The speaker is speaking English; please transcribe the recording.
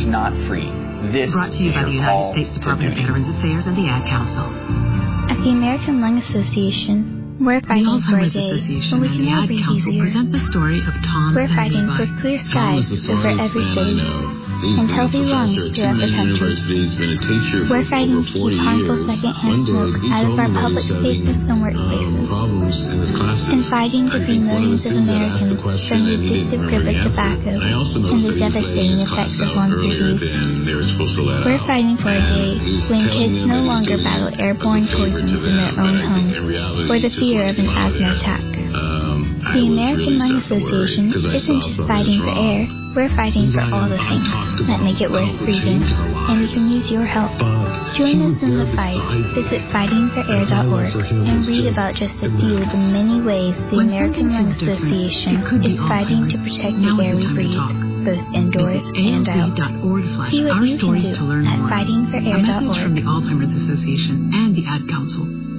not free. This brought to you by the United States Department of Veterans Affairs and the Ad Council. At the American Lung Association, we're fighting the for a Alzheimer's day Association when we and can the all Ad breathe Council easier. present the story of Tom We're and fighting Levi. for clear skies over every city and healthy lungs throughout the country. We're fighting to keep harmful secondhand smoke out of our public spaces and workplaces. And fighting to free millions of Americans from the addictive grip of tobacco and the devastating effects of lung disease. We're fighting for a day when kids no longer battle airborne poisons in their own homes or the fear of an asthma attack. The American Lung Association isn't just fighting for air, we're fighting for all the things that make it worth breathing, and we can use your help. Join us in the fight. Visit fightingforair.org and read about just a few of the many ways the American Lung Association is fighting to protect the air we breathe, both indoors and out. See what you can do at fightingforair.org. A message from the Alzheimer's Association and the Ad Council.